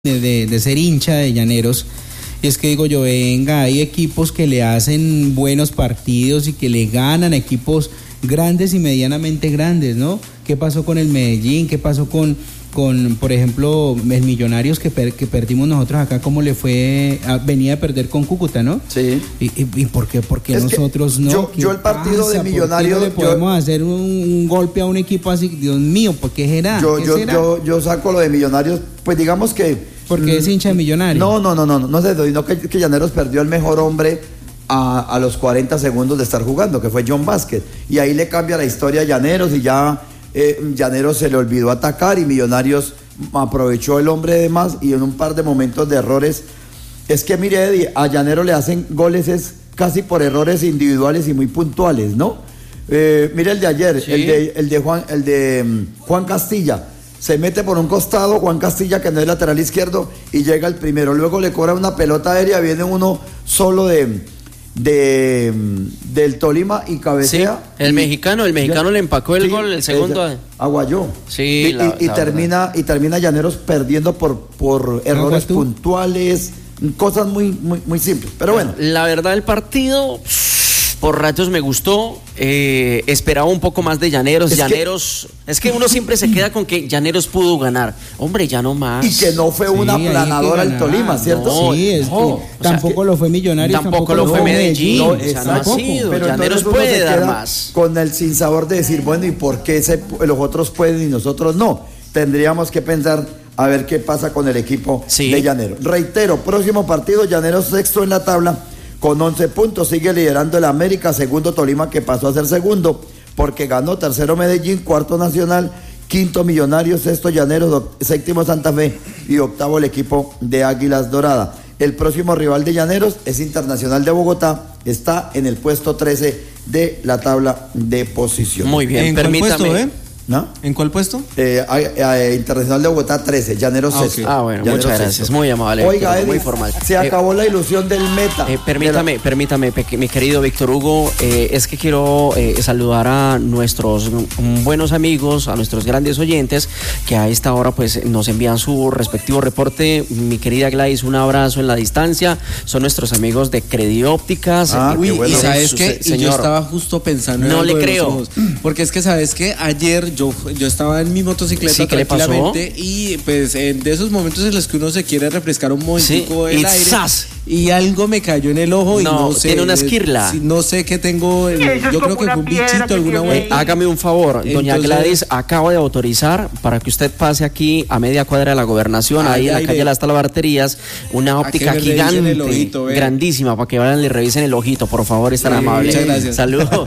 de ser hincha de Llaneros, y es que digo yo, venga, hay equipos que le hacen buenos partidos y que le ganan a equipos grandes y medianamente grandes, ¿no? ¿Qué pasó con el Medellín? ¿Qué pasó con por ejemplo, el Millonarios que perdimos nosotros acá? ¿Cómo le fue? Venía a perder con Cúcuta, ¿no? Sí. ¿Y por qué nosotros no? Yo el partido de Millonarios... ¿Por qué no le podemos hacer un golpe a un equipo así? Dios mío, ¿por qué será? Yo saco lo de Millonarios, pues digamos que... Porque es hincha de Millonarios. No sé, sino que Llaneros perdió el mejor hombre a los 40 segundos de estar jugando, que fue John Vázquez. Y ahí le cambia la historia a Llaneros y ya... Llaneros se le olvidó atacar y Millonarios aprovechó el hombre de más y en un par de momentos de errores. Es que mire, Eddie, a Llaneros le hacen goles es casi por errores individuales y muy puntuales, ¿no? Mire el de ayer, sí. el de Juan Castilla. Se mete por un costado, Juan Castilla, que no es lateral izquierdo, y llega el primero. Luego le cobra una pelota aérea, viene uno solo del Tolima y cabecea. Sí, el mexicano le empacó el gol, el segundo. Aguayó. Sí, y termina Llaneros perdiendo por errores puntuales, cosas muy simples. Pero bueno. La verdad, el partido por ratos me gustó. Esperaba un poco más de Llaneros. Es que uno siempre se queda con que Llaneros pudo ganar. Hombre, ya no más. Y que no fue una aplanadora el Tolima, ¿cierto? Tampoco lo fue Millonarios. Tampoco lo fue Medellín. No ha sido. Pero Llaneros puede dar más. Con el sinsabor de decir, bueno, ¿y por qué los otros pueden y nosotros no? Tendríamos que pensar a ver qué pasa con el equipo de Llaneros. Reitero, próximo partido, Llaneros sexto en la tabla con 11 puntos, sigue liderando el América, segundo Tolima, que pasó a ser segundo porque ganó, tercero Medellín, cuarto Nacional, quinto Millonarios, sexto Llaneros, séptimo Santa Fe y octavo el equipo de Águilas Doradas. El próximo rival de Llaneros es Internacional de Bogotá, está en el puesto 13 de la tabla de posición. Muy bien, ¿En permítame. cuál puesto, ¿No? ¿En cuál puesto? Internacional de Bogotá 13, Llaneros 6. Okay. Bueno, Llaneros muchas gracias, 6. Muy amable. Oiga, Eddie, muy formal. Se acabó la ilusión del meta. Permítame, mi querido Víctor Hugo, es que quiero saludar a nuestros buenos amigos, a nuestros grandes oyentes, que a esta hora pues nos envían su respectivo reporte. Mi querida Gladys, un abrazo en la distancia. Son nuestros amigos de Crediópticas. Uy, bueno. ¿Y sabes qué? Y yo estaba justo pensando en no algo le creo. Porque es que, ¿sabes qué? Ayer yo estaba en mi motocicleta tranquilamente y pues de esos momentos en los que uno se quiere refrescar un momentico el aire y algo me cayó en el ojo y no sé. Tiene una esquirla. No sé qué tengo. Yo creo que fue un bichito, alguna vuelta. Hágame un favor, doña Gladys acaba de autorizar para que usted pase aquí a media cuadra de la Gobernación, ahí en la calle Las Talabarterías, una óptica gigante, grandísima, para que vayan y le revisen el ojito, por favor, es tan amable. Muchas gracias. Saludos.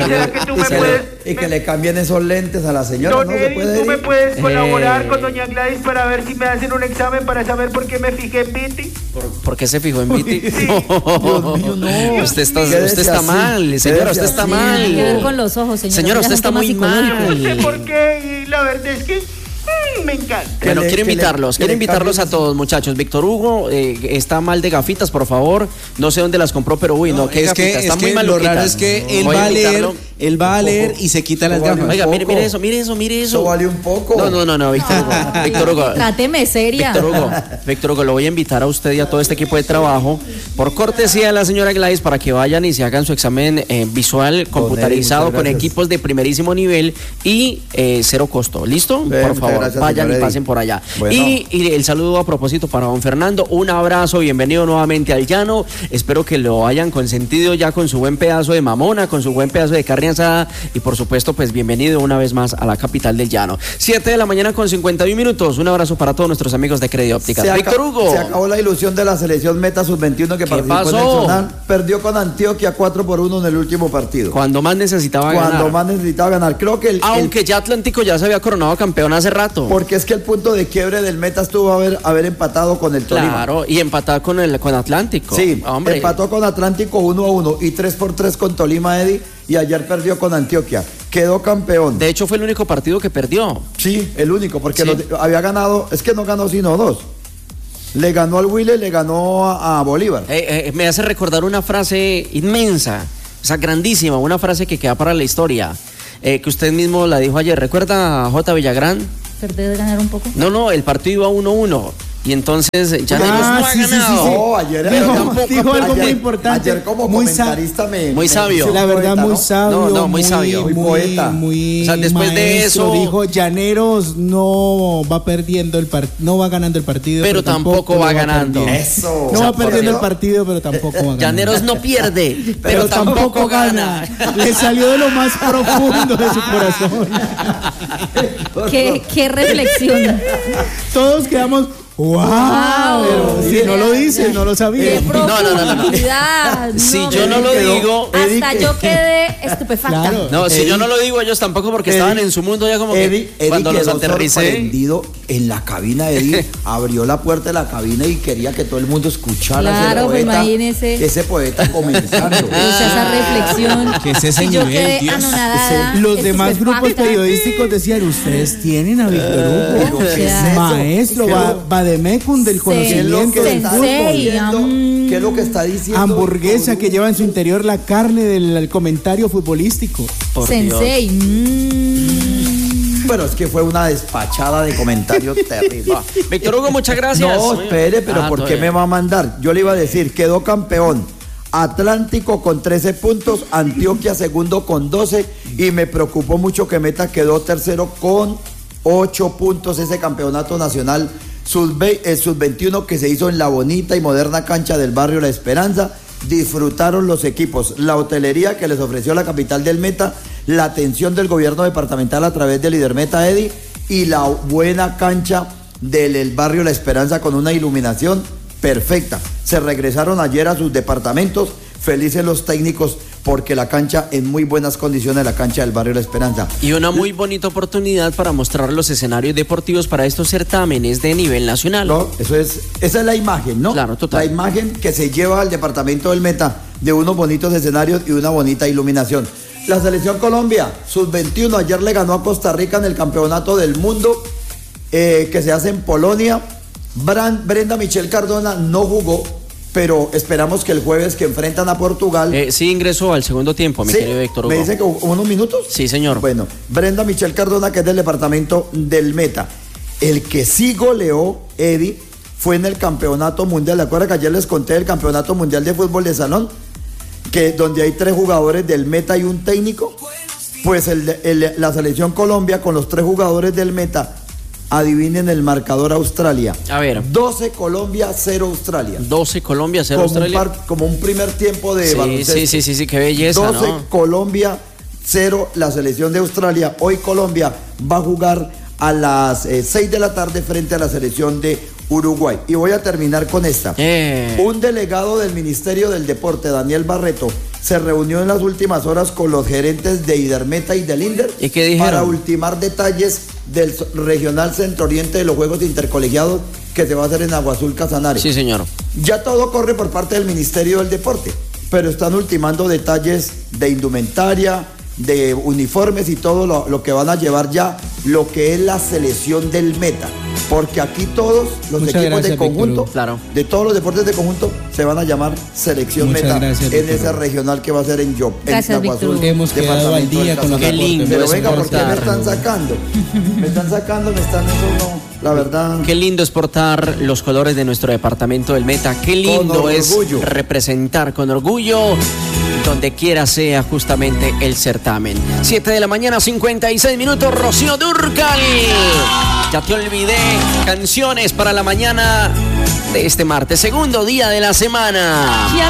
Y que le cambien esos lentes a la señora. Don Eddie, ¿tú me puedes colaborar con doña Gladys para ver si me hacen un examen para saber por qué me fijé en Viti? ¿Por qué se fijó en Viti? Sí. Dios mío, no. Usted está mal, señora, usted está mal. Tiene que ver con los ojos, señora. Señora, usted está muy mal. No sé por qué y la verdad es que me encanta. Bueno, quiero invitarlos a todos, muchachos. Víctor Hugo está mal de gafitas, por favor. No sé dónde las compró, pero uy, no, qué gafitas, está muy mal. Lo raro es que él va a leer y se quita las gafas. Oiga, mire eso. Eso vale un poco. No, Víctor Hugo. Tráteme seria. Víctor Hugo, lo voy a invitar a usted y a todo este equipo de trabajo, por cortesía de la señora Gladys, para que vayan y se hagan su examen visual computarizado con equipos de primerísimo nivel y cero costo. ¿Listo? Por favor, vayan y pasen por allá. Bueno. Y el saludo a propósito para don Fernando. Un abrazo, bienvenido nuevamente al Llano. Espero que lo hayan consentido ya con su buen pedazo de mamona, con su buen pedazo de carne asada y por supuesto pues bienvenido una vez más a la capital del Llano. 7:51 a.m. Un abrazo para todos nuestros amigos de Crediópticas. Víctor Hugo. Se acabó la ilusión de la selección Meta Sub-21 que participó en el Nacional. Perdió con Antioquia 4-1 en el último partido. Cuando más necesitaba ganar. Creo que aunque ya Atlántico ya se había coronado campeón hace rato. Porque es que el punto de quiebre del Meta estuvo haber empatado con el Tolima. Claro, y empatado con Atlántico. Sí, hombre. Empató con Atlántico 1-1 y 3-3 con Tolima, Eddie, y ayer perdió con Antioquia. Quedó campeón. De hecho, fue el único partido que perdió. Sí, el único, porque había ganado, es que no ganó sino 2. Le ganó al Huila y le ganó a Bolívar. Me hace recordar una frase inmensa, o sea, grandísima, una frase que queda para la historia, que usted mismo la dijo ayer. ¿Recuerda a J. Villagrán? ¿Perder, ganar un poco? No, el partido iba 1-1 Y entonces Llaneros no ha ganado. No, ayer dijo algo muy importante. Ayer como muy comentarista muy sabio. La verdad, muy sabio. No, muy sabio. Muy poeta. Muy o sea, después de eso dijo, Llaneros no va perdiendo no va ganando el partido. Pero tampoco va ganando. Eso. No va perdiendo el partido, pero tampoco va ganando. Llaneros no pierde, pero tampoco gana. Le salió de lo más profundo de su corazón. Qué reflexión. Todos quedamos... ¡Wow! Pero si no lo dice, no lo sabía. ¡Qué profundidad! Si yo no lo digo... Hasta yo quedé estupefacta. Claro. No, si yo no lo digo, ellos tampoco, porque estaban en su mundo ya como que cuando los aterricé. Sorprendido en la cabina. Eddie abrió la puerta de la cabina y quería que todo el mundo escuchara claro, ese poeta. Imagínese. Ese poeta comenzando. Esa reflexión. ¿Qué es ese y yo nivel, quedé Dios? anonadada. Los demás grupos estupefacta. periodísticos decían, ustedes tienen a Víctor Hugo, ¿qué es eso? maestro, vademecum del conocimiento del fútbol. ¿Qué es lo que está diciendo? Hamburguesa que lleva en su interior la carne del comentario futbolístico. Por Sensei. Bueno, es que fue una despachada de comentarios terrible. Víctor Hugo, muchas gracias. No, espere, pero ¿por qué me va a mandar? Yo le iba a decir, quedó campeón Atlántico con 13 puntos, Antioquia segundo con 12 y me preocupó mucho que Meta quedó tercero con 8 puntos ese campeonato nacional sub-21 que se hizo en la bonita y moderna cancha del barrio La Esperanza. Disfrutaron los equipos, la hotelería que les ofreció la capital del Meta, la atención del gobierno departamental a través del líder Meta Eddy y la buena cancha del barrio La Esperanza con una iluminación perfecta. Se regresaron ayer a sus departamentos, felices los técnicos porque la cancha en muy buenas condiciones, la cancha del barrio La Esperanza. Y una muy bonita oportunidad para mostrar los escenarios deportivos para estos certámenes de nivel nacional. No, esa es la imagen, ¿no? Claro, total. La imagen que se lleva al departamento del Meta de unos bonitos escenarios y una bonita iluminación. La selección Colombia, sub-21, ayer le ganó a Costa Rica en el campeonato del mundo que se hace en Polonia. Brenda Michelle Cardona no jugó, pero esperamos que el jueves que enfrentan a Portugal... sí ingresó al segundo tiempo, mi querido Víctor Hugo. ¿Me dice que unos minutos? Sí, señor. Bueno, Brenda Michelle Cardona, que es del departamento del Meta. El que sí goleó, Eddie, fue en el campeonato mundial. ¿De acuerdo que ayer les conté el campeonato mundial de fútbol de salón? Que donde hay 3 jugadores del Meta y un técnico. Pues la selección Colombia con los 3 jugadores del Meta. Adivinen el marcador Australia. A ver. 12 Colombia, 0 Australia. 12 Colombia, 0 Australia. Como un primer tiempo de baloncesto. Sí, qué belleza, 12 ¿no? Colombia, 0 la selección de Australia. Hoy Colombia va a jugar a las 6 de la tarde frente a la selección de Uruguay. Y voy a terminar con esta. Un delegado del Ministerio del Deporte, Daniel Barreto, se reunió en las últimas horas con los gerentes de Idermeta y del INDER. ¿Y qué dijeron? Para ultimar detalles del Regional Centro Oriente de los Juegos Intercolegiados que se va a hacer en Agua Azul Casanare. Sí, señor. Ya todo corre por parte del Ministerio del Deporte, pero están ultimando detalles de indumentaria, de uniformes y todo lo que van a llevar ya lo que es la selección del Meta. Porque aquí todos los equipos de conjunto, claro, de todos los deportes de conjunto, se van a llamar Selección Meta en ese regional que va a ser en Job. Gracias, Víctor. Hemos quedado al día con los Qué lindo. Pero venga, ¿por qué me están sacando? Me están eso no, la verdad. Qué lindo es portar los colores de nuestro departamento del Meta. Qué lindo es representar con orgullo donde quiera sea justamente el certamen. 7 de la mañana, 56 minutos, Rocío Dúrcal. Ya te olvidé, canciones para la mañana de este martes, segundo día de la semana. Ya